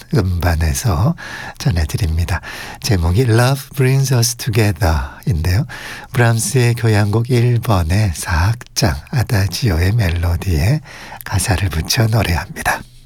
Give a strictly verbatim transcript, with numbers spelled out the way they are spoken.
음반에서 전해드립니다. 제목이 Love Brings Us Together인데요. 브람스의 교향곡 일 번의 사 악장 아다지오의 멜로디에 가사를 붙여 노래합니다.